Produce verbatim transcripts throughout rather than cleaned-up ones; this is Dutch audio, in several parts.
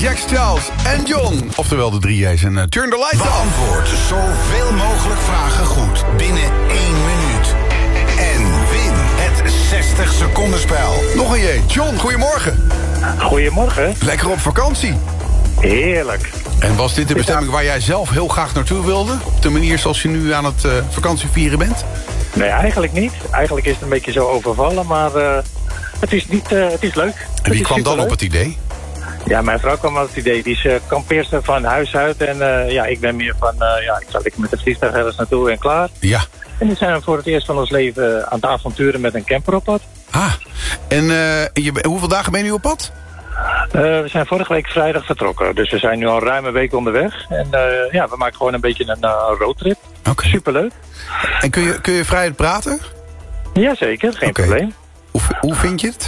Jax Charles en John. Oftewel de drie J's en uh, Turn the Lights On. Beantwoord zoveel mogelijk vragen goed binnen één minuut. En win het zestig seconden spel. Nog een J. John, goedemorgen. Goedemorgen. Lekker op vakantie. Heerlijk. En was dit de bestemming waar jij zelf heel graag naartoe wilde? Op de manier zoals je nu aan het uh, vakantievieren bent? Nee, eigenlijk niet. Eigenlijk is het een beetje zo overvallen, maar uh, het is niet, uh, het is leuk. En wie kwam dan op het idee? Ja, mijn vrouw kwam op het idee. Die is uh, kampeerster van huis uit. En uh, ja, ik ben meer van, uh, ja, ik zal ik met de vliegtuig ergens naartoe en klaar. Ja. En nu zijn we voor het eerst van ons leven aan het avonturen met een camper op pad. Ah, en uh, je, hoeveel dagen ben je nu op pad? Uh, we zijn vorige week vrijdag vertrokken. Dus we zijn nu al ruim een week onderweg. En uh, ja, we maken gewoon een beetje een uh, roadtrip. Okay. Superleuk. En kun je, kun je vrij praten? Jazeker, geen okay. probleem. Hoe, hoe vind je het?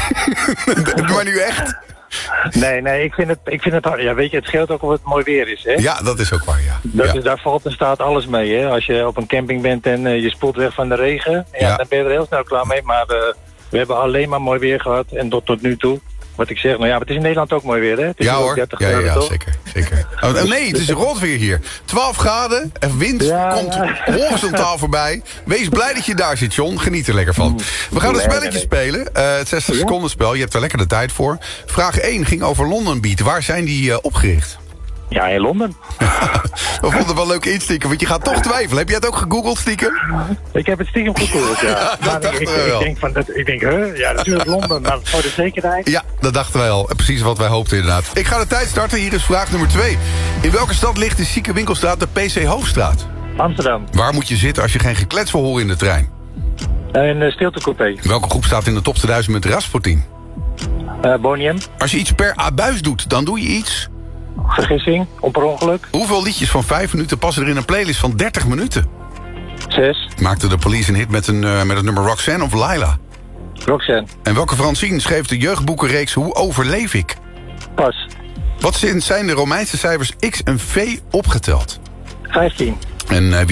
Maar nu echt? Nee, nee, ik vind het, ik vind het hard. Ja, weet je, het scheelt ook of het mooi weer is, hè? Ja, dat is ook waar, ja. Dat ja. is, daar valt en staat alles mee, hè? Als je op een camping bent en uh, je spoelt weg van de regen, ja, ja. dan ben je er heel snel klaar mee. Maar uh, we hebben alleen maar mooi weer gehad. En tot, tot nu toe, wat ik zeg, nou ja, het is in Nederland ook mooi weer, hè? Het is ja hoor, dertig ja, graden, ja, toch? zeker, zeker. Oh, nee, het is rot weer hier. twaalf graden, en wind ja, komt ja. horizontaal voorbij. Wees blij dat je daar zit, John. Geniet er lekker van. We gaan een spelletje spelen, uh, het zestig seconden spel. Je hebt er lekker de tijd voor. Vraag één ging over London Beat. Waar zijn die uh, opgericht? Ja, in Londen. We vonden het wel leuk instiekem, want je gaat toch twijfelen. Heb jij het ook gegoogeld, stiekem? Ik heb het stiekem gegoogeld, ja. ja dat maar ik, ik, ik, denk van, ik denk, huh? Ja, natuurlijk Londen, maar voor de zekerheid. Ja, dat dachten wij al. Precies wat wij hoopten inderdaad. Ik ga de tijd starten. Hier is vraag nummer twee. In welke stad ligt de Zieke Winkelstraat, de P C Hoofdstraat? Amsterdam. Waar moet je zitten als je geen geklets wil horen in de trein? Een uh, stiltecoupé. Welke groep staat in de top tweeduizend met Rasputin? Uh, Boniem. Als je iets per abuis doet, dan doe je iets... Vergissing, op per ongeluk. Hoeveel liedjes van vijf minuten passen er in een playlist van dertig minuten? Zes. Maakte de Police een hit met, een, uh, met het nummer Roxanne of Laila? Roxanne. En welke Francine schreef de jeugdboekenreeks Hoe overleef ik? Pas. Wat zijn de Romeinse cijfers X en V opgeteld? vijftien. En uh, wie